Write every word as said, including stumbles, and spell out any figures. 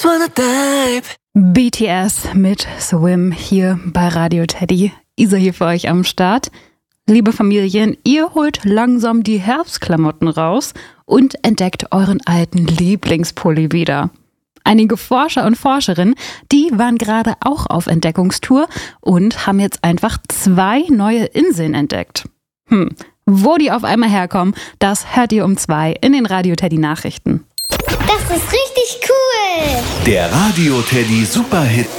B T S mit Swim hier bei Radio Teddy. Isa hier für euch am Start. Liebe Familien, ihr holt langsam die Herbstklamotten raus und entdeckt euren alten Lieblingspulli wieder. Einige Forscher und Forscherinnen, die waren gerade auch auf Entdeckungstour und haben jetzt einfach zwei neue Inseln entdeckt. Hm, wo die auf einmal herkommen, das hört ihr um zwei in den Radio Teddy Nachrichten. Das ist richtig cool! Der Radio Teddy Superhit